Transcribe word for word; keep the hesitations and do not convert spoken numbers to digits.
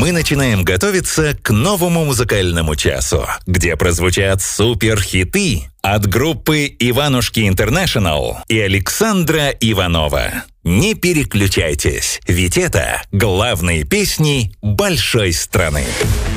мы начинаем готовиться к новому музыкальному часу, где прозвучат суперхиты от группы Иванушки Интернешнл и Александра Иванова. Не переключайтесь, ведь это главные песни большой страны.